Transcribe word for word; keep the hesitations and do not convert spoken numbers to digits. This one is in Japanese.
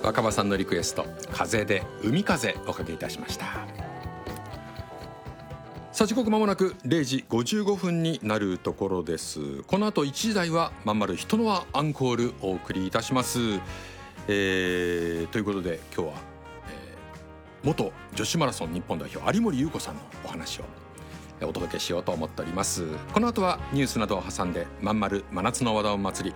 若葉さんのリクエスト、風で海風おかけいたしました。さあ時刻まもなくれいじごじゅうごふんになるところです。この後いちじ台はまんまる人の輪アンコールお送りいたします。えー、ということで今日は、えー、元女子マラソン日本代表有森裕子さんのお話をお届けしようと思っております。この後はニュースなどを挟んでまんまる真夏の和田お祭り